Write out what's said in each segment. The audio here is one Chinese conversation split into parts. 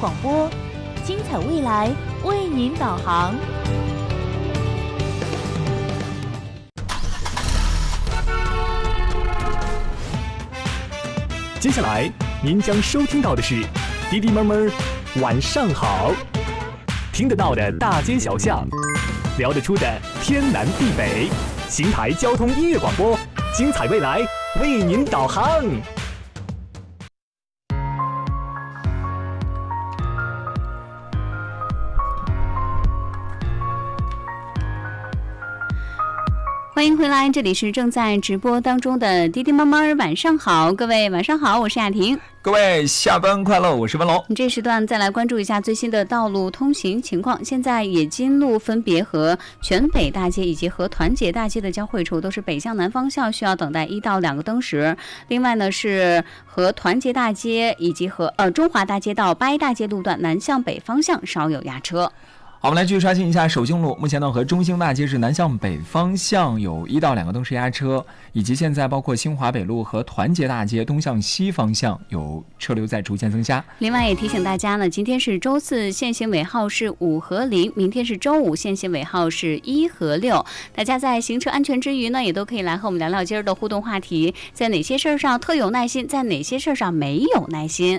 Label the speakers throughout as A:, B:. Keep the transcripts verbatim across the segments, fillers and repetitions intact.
A: 广播，精彩未来为您导航。
B: 接下来您将收听到的是滴滴妈妈晚上好，听得到的大街小巷，聊得出的天南地北，邢台交通音乐广播，精彩未来为您导航。
C: 欢迎回来，这里是正在直播当中的滴滴妈妈晚上好，各位晚上好，我是雅婷。
D: 各位下班快乐，我是文龙。
C: 这时段再来关注一下最新的道路通行情况。现在冶金路分别和全北大街以及和团结大街的交汇处都是北向南方向，需要等待一到两个灯时。另外呢，是和团结大街以及和呃中华大街到八一大街路段南向北方向稍有压车。
D: 好，我们来继续刷新一下首兴路。目前呢，和中兴大街是南向北方向有一到两个灯时压车，以及现在包括新华北路和团结大街东向西方向有车流在逐渐增加。
C: 另外也提醒大家呢，今天是周四，限行尾号是五和零，明天是周五，限行尾号是一和六。大家在行车安全之余呢，也都可以来和我们聊聊今儿的互动话题，在哪些事儿上特有耐心，在哪些事儿上没有耐心。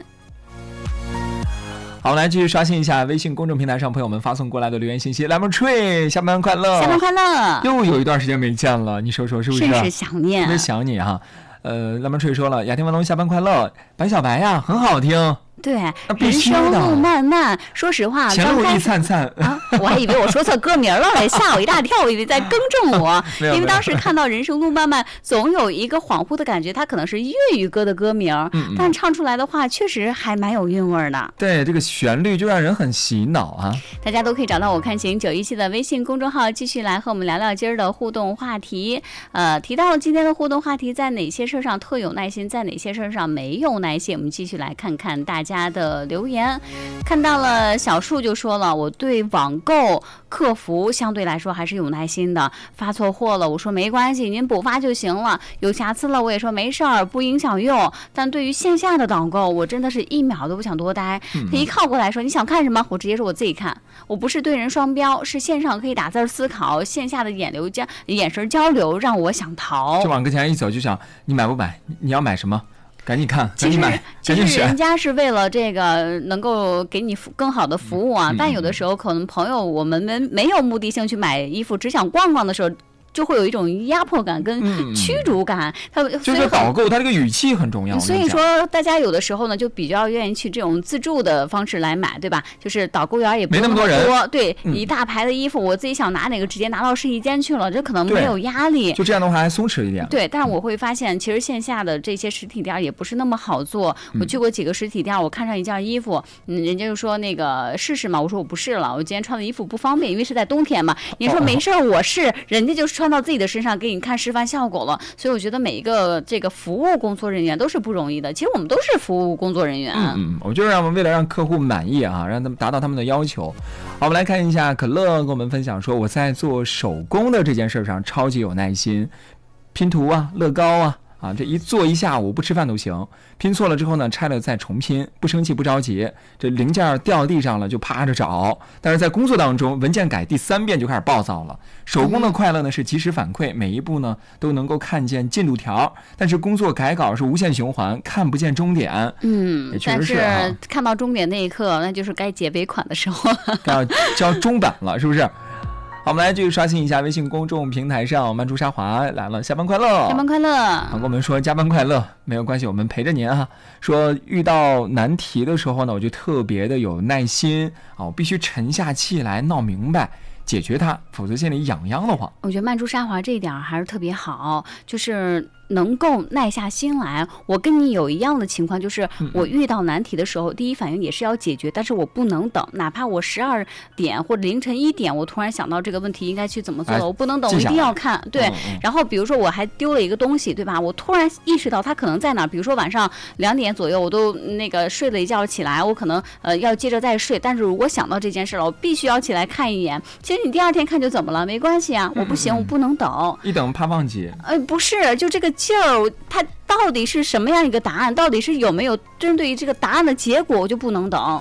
D: 好，来继续刷新一下微信公众平台上朋友们发送过来的留言信息。Lemon Tree， 下班快乐！
C: 下班快乐！
D: 又有一段时间没见了，你说说是不是？
C: 甚是想念，
D: 特别想你哈。呃 ，Lemon Tree 说了，雅婷文龙下班快乐，白小白呀，很好听。
C: 对，人生路漫漫。说实话，
D: 前路一灿灿
C: 啊，我还以为我说错歌名了嘞，吓我一大跳，我以为在更正我。因为当时看到人生路漫漫，总有一个恍惚的感觉，它可能是粤语歌的歌名，嗯、但唱出来的话确实还蛮有韵味的。
D: 对，这个旋律就让人很洗脑啊！
C: 大家都可以找到我看行九一七的微信公众号，继续来和我们聊聊今儿的互动话题。呃，提到了今天的互动话题，在哪些事上特有耐心，在哪些事上没有耐心？我们继续来看看大家的留言。看到了小树就说了，我对网购客服相对来说还是有耐心的，发错货了我说没关系，您补发就行了，有瑕疵了我也说没事儿，不影响用。但对于线下的导购，我真的是一秒都不想多待，他一靠过来说你想看什么，我直接说我自己看。我不是对人双标，是线上可以打字思考，线下的眼流交眼神交流让我想逃，
D: 就往跟前一走就想你买不买，你要买什么赶紧看，赶紧买，
C: 其实人家是为了这个能够给你更好的服务啊，嗯、但有的时候可能朋友我们没没有目的性去买衣服，只想逛逛的时候，就会有一种压迫感跟驱逐感。嗯、他
D: 就是导购，他这个语气很重要。
C: 所以说，大家有的时候呢，就比较愿意去这种自助的方式来买，对吧？就是导购员也不
D: 没那么多人，
C: 对，
D: 嗯、
C: 一大排的衣服，我自己想拿哪个直接拿到试衣间去了，这可能没有压力。
D: 就这样的话还松弛一点。
C: 对，但是我会发现，其实线下的这些实体店也不是那么好做。嗯、我去过几个实体店，我看上一件衣服，嗯，人家就说那个试试嘛，我说我不试了，我今天穿的衣服不方便，因为是在冬天嘛。你说没事儿，我试，人家就穿到自己的身上。给你看示范效果了，所以我觉得每一个这个服务工作人员都是不容易的。其实我们都是服务工作人员。
D: 嗯嗯，我就是让我们为了让客户满意啊，让他们达到他们的要求。好，我们来看一下可乐跟我们分享说，我在做手工的这件事上超级有耐心，拼图啊、乐高啊。啊，这一做一下午不吃饭都行，拼错了之后呢，拆了再重拼，不生气不着急。这零件掉地上了就趴着找，但是在工作当中，文件改第三遍就开始暴躁了。手工的快乐呢是及时反馈，每一步呢都能够看见进度条，但是工作改稿是无限循环，看不见终点。
C: 嗯，
D: 也确实是、啊、
C: 但是看到终点那一刻，那就是该结尾款的时候，
D: 该要交中版了，是不是？好，我们来继续刷新一下微信公众平台上，曼珠沙华来了，下班快乐，
C: 下班快乐。
D: 好，跟我们说加班快乐，没有关系，我们陪着您啊。说遇到难题的时候呢，我就特别的有耐心啊，我必须沉下气来闹明白，解决它，否则心里痒痒的慌。
C: 我觉得曼珠沙华这一点还是特别好，就是能够耐下心来。我跟你有一样的情况，就是我遇到难题的时候，嗯、第一反应也是要解决，但是我不能等，哪怕我十二点或者凌晨一点，我突然想到这个问题应该去怎么做了，哎、我不能等，我一定要看。对，嗯嗯、然后比如说我还丢了一个东西，对吧？我突然意识到它可能在哪，比如说晚上两点左右，我都那个睡了一觉起来，我可能呃要接着再睡，但是如果想到这件事了，我必须要起来看一眼。其实你第二天看就怎么了？没关系啊，我不行，嗯嗯我不能等，
D: 一等怕忘记。
C: 呃，不是，就这个劲儿，它到底是什么样一个答案？到底是有没有针对于这个答案的结果，我就不能等。